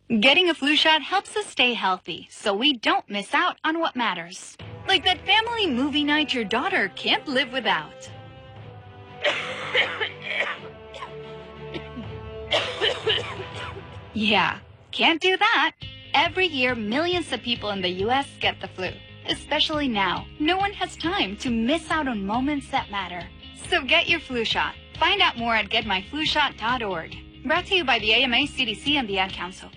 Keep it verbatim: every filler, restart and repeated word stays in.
Getting a flu shot helps us stay healthy, so we don't miss out on what matters. Like that family movie night your daughter can't live without. Yeah, can't do that. Every year, millions of people in the U S get the flu. Especially now, no one has time to miss out on moments that matter. So get your flu shot. Find out more at get my flu shot dot org. Brought to you by the A M A, C D C, and the Ad Council.